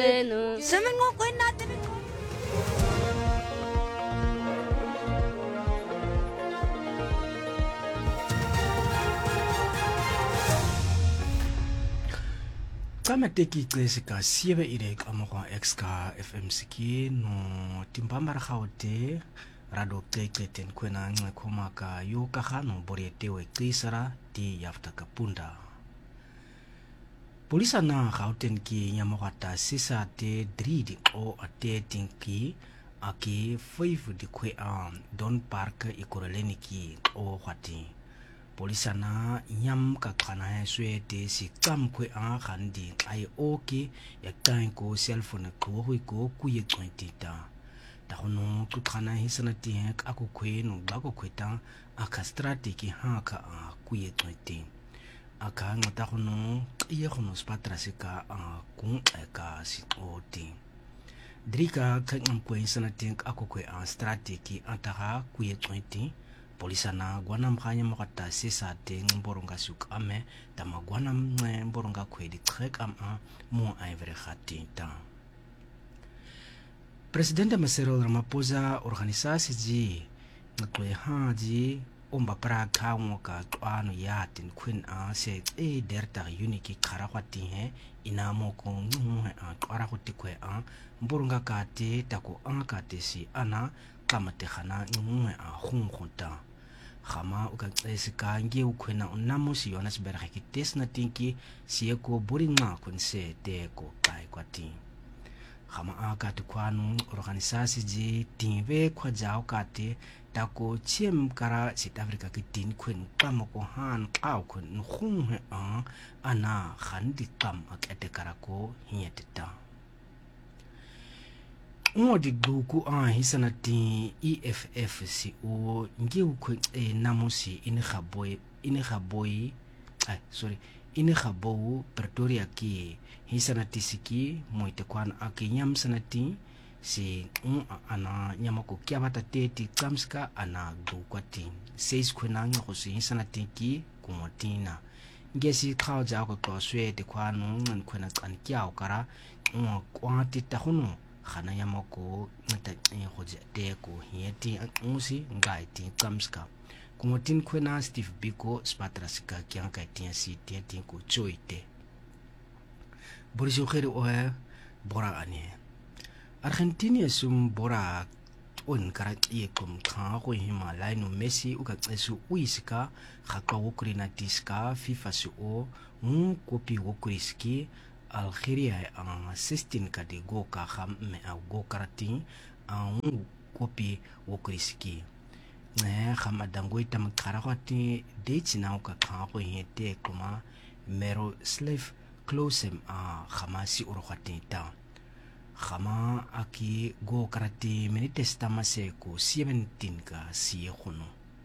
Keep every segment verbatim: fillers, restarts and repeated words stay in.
Saman mo ko natin ko. Kama teki klesi ka siebe ire kama kwa X ka F M siki no timbamba rakhaote rado teke ten kwena ngwe koma ka yo kaha no borietewe klisara ti yafta kapunda. Polisa na khaoten ki nyamokata sisa te dridi o ate tinki aki five di kwe a Don Park ikoreleni ki o khati. Polisa na nyam ka kana swe te si kam kwe a khandi ai oke ya kain ko cellphone ko hui ko kuye kwentita ta hono ku kana hisana ti hek ako kwe no ba ko kweta aka strategy ha ka a kuye kwenti aka ngata hono iye hono spatra sika a kun eka si oti drika ka ngam kwe hisana ti ako kwe a strategy ataka kuye kwenti. Polisa na gwanam khanya mokata sisa te ngboronga suk ame tama gwanam nge mboronga kwedi trek am a mo aivre khati ta. Presidente Cyril Ramaphosa organisasi ji ngkwe ha ji omba pra ka ngoka twano ya tin queen a se e derta uniki khara kwati he ina mo ko ngwe a twara kwati kwe a mboronga ka te tako anga te si ana kamate khana ngwe a khungkhota. Khama uka tsika nge ukhwena unamo si yona sibera ki tes na tinki sieko buringa kunse te ko kai kwati. Khama aka tukwanu organisasi ji tinve kwa jao kate tako chiem kara South Africa ki tin khwen kama ko han kaw kun khunghe a ana khandi kam akete karako hieteta. Ngodi guku a hisana ti E F F si o nge ukwe e namusi ini khaboy ini khaboy ay sorry ini khabo Pretoria ki hisana ti siki moite kwan akinyam sanati si un ana nyamako kyabata teti kamska ana gukwati seis kwenanga ko si hisana ti ki kumotina ngesi khaw ja ko ko swete kwanu ngan kwena kan kyao kara un kwati ta hono khana yamako ngata ngoje te ko hieti musi ngai ti kamska kumotin kwena Steve Biko spatrasika kyanka ti si ti ti ko choite boriso khere o bora ane Argentina sum bora on kara ye kom kha ko Himalaya no Messi uka tsesu uisika khaka wokrina tiska FIFA su o mu kopi wokriski Algeria ang sixteen kadi go ka kham me a go karati ang kopi wokriski ne kham adangoi tam karakwati de china ka kha ko hete kuma mero slave closem a khamasi urokhati ta khama aki go karati minutes tamase ko seventeen ka si khono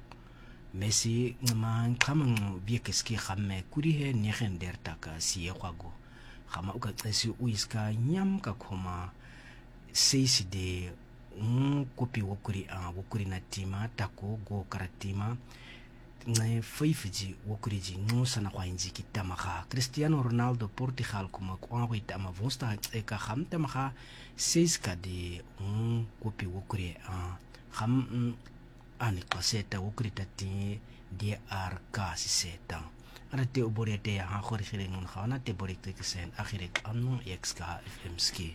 Messi ngama khamang biekeski khamme kuri he nehender ta ka si khwago khama uka tsesi uiska nyam ka khoma seisi de un kopi wokuri a wokuri na tima tako go karatima ngai faifiji wokuri ji no sana kwa inji kitamaha Cristiano Ronaldo Portugal kuma kwa wita ma vosta e ka kham tamaha seiska de un kopi wokuri a kham ani kaseta wokuri tati de arka siseta Arate oborete ya ha khori khire ngun khana te borik te kesen akhirek anu X K F M ski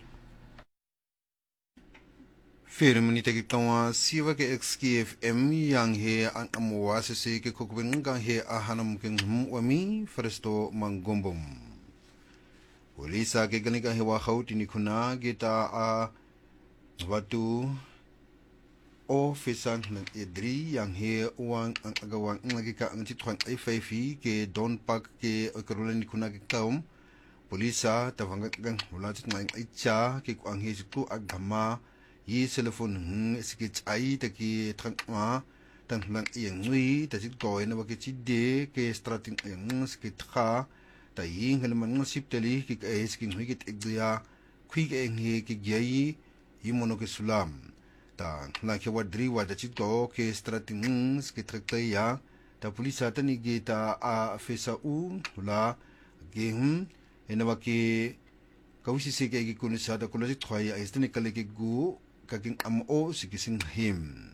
Firmini te kitwa siwa ke X K F M yang he an amwa se se ke kokbenga he ahanam ke wami fresto mangombom Polisa ke ganika he wa khauti ni khuna geta a watu Officer ng edri yang he uang ang agawang lagi ka ang titwan ay five ke Don Park ke karulan ni kuna ke kaum polisa tavangat gang wala tit ngang ay cha ke kuang he siku agama yi cellphone ng sikit ay taki trangma tan lang iyang ngui ta sit toy na bakit de ke strating ang sikit kha ta yi ngalaman ng sipteli ke ay sikin hui kit egya khui ke ang he ke gyai yimono ke sulam ta la ke wadri wada chito ke strating ke trakteya ta polisa tani gita a fesa u la gehum enawaki ka wisi se ke ke kunisa ta kula ji thwai a istene kale ke gu ka king am o sikising him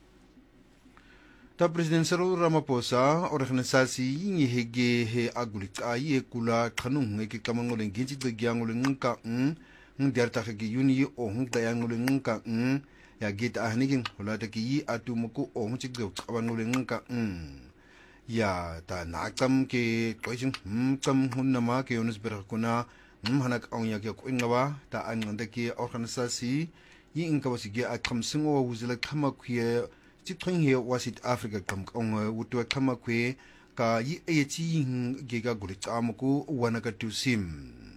ta President Cyril Ramaphosa organisasi ngi hege he aguli ai e kula khanung nge ke kamangole nginji de gyangole ngka ng ndir ta ke yuni o ng ta yangole ngka ng ya git ahnikin kula ta ki atu muku o ng chig de kabangole ngka ng ya ta nakam ke toijin hm kam hunna ma ke onus ber kuna hm hanak ong ya ke ko ngawa ta an nganda ke organisasi yi inka wasige akam singo wuzila kama khuye chitring he wasit Africa kam ong wutu kama kwe ka yi e chi ge ga guri chamku wana ka tu sim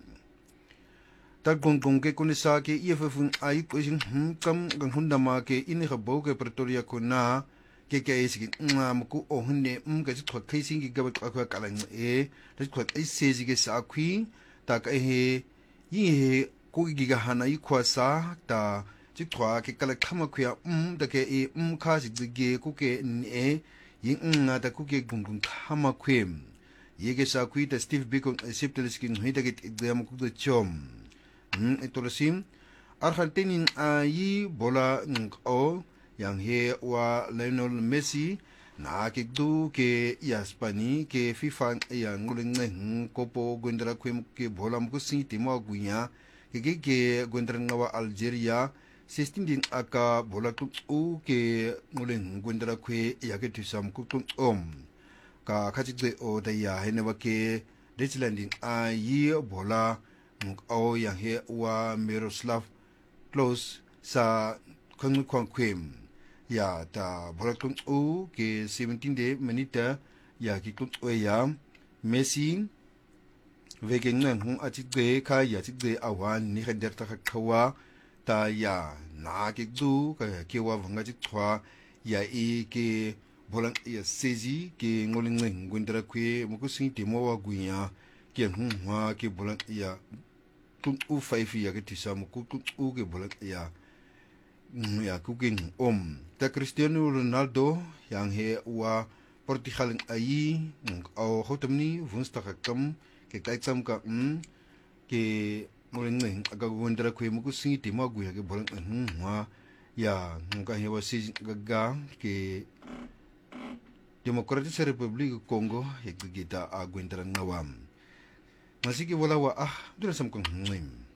ta gong gong ke kunisa ke E F F ai ko jing kam gang hunda ma ke ini ga bo ke Pretoria ko na ke ke isi ngam ku o hunne um ga chitwa kai sing ge ga ka ka lang e ta ko ai se ji ge sa kwi ta ka he yi he ko gi ga hana yi kwasa ta chitwa ke kala khama khya um da ke e um kha si ge ku ke ne yin nga da ku ke gung gung khama khwem ye ge sa khwi da Steve Biko siptel skin hita ke exam ku de chom hm etolosim Argentinian ai bola ng o yang he wa Lionel Messi na ke du ke yaspani ke FIFA yang nguling ng kopo gwendra khwem ke bola mu si timo gunya ke ke ke gwendra ngawa Algeria Sistim din aka bola tu u ke ngulen gwendra kwe ya ke tusam ku tu om ka khachi de o da ya he ne wa ke Deutschland din a yi bola muk o ya he wa Miroslav Klose sa khang khang kwem ya ta bola tu u ke seventeen de minute ya ki tu o ya Messi wegen nan hu a chi de ka ya chi de awan ni khader ta khawa ta ya na ke du ka ke wa vanga ji thwa ya e ke bolang ya seji ke ngoling ngeng gwendra kwe mo ku sing timo wa gunya ke hu wa ke bolang ya tu u five ya ke tisa mo ku tu u ke bolang ya ya ku king om ta Cristiano Ronaldo yang he wa Portugal ai au hotamni vunstak kam ke kaitsam ka ke ngoling ngeng aga gwendra kwe mo ku sing timo wa guya ke bolang hu wa ya nga hewa si gaga ke Democratic Republic Congo yek gita a gwendra ngawam masiki wala wa ah dura sam kong ngim